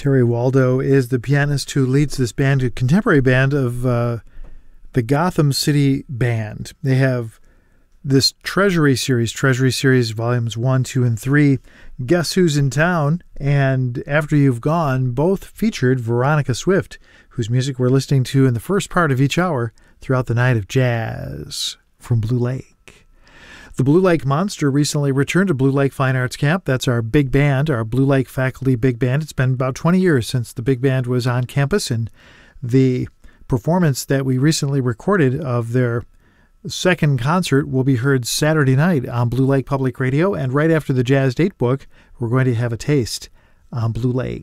Terry Waldo is the pianist who leads this band, a contemporary band of the Gotham City Band. They have this Treasury Series Volumes 1, 2, and 3, Guess Who's in Town, and After You've Gone, both featured Veronica Swift, whose music we're listening to in the first part of each hour throughout the night of jazz from Blue Lake. The Blue Lake Monster recently returned to Blue Lake Fine Arts Camp. That's our big band, our Blue Lake faculty big band. It's been about 20 years since the big band was on campus, and the performance that we recently recorded of their second concert will be heard Saturday night on Blue Lake Public Radio, and right after the Jazz Date Book, we're going to have a taste on Blue Lake.